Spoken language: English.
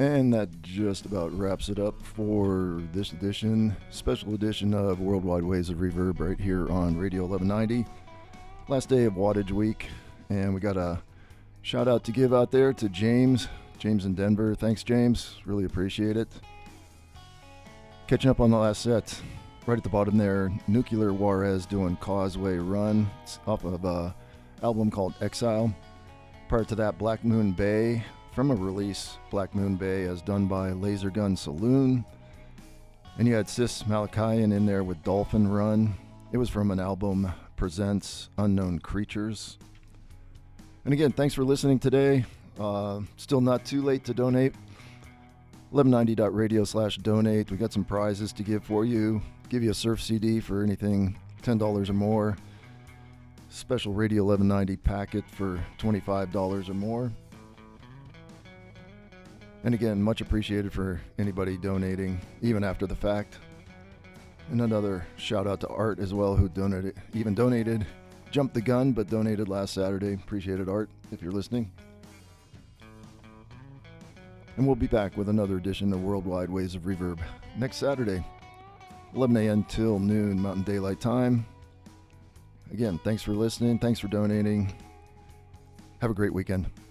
And that just about wraps it up for this edition, special edition of Worldwide Waves of Reverb right here on Radio 1190. Last day of Wattage Week, and we got a shout out to give out there to James in Denver. Thanks, James. Really appreciate it. Catching up on the last set. Right at the bottom there, Nuclear Juarez doing Causeway Run. It's off of a album called Exile. Prior to that, Black Moon Bay, from a release, Black Moon Bay, as done by Laser Gun Saloon. And you had Sis Malachian in there with Dolphin Run. It was from an album, Presents Unknown Creatures. And again, thanks for listening today. Still not too late to donate. 1190.radio/donate. We got some prizes to give for you. Give you a surf CD for anything $10 or more. Special Radio 1190 packet for $25 or more. And again, much appreciated for anybody donating, even after the fact. And another shout out to Art as well, who donated, jumped the gun, but donated last Saturday. Appreciated, Art, if you're listening. And we'll be back with another edition of Worldwide Waves of Reverb next Saturday, 11 a.m. till noon Mountain Daylight Time. Again, thanks for listening. Thanks for donating. Have a great weekend.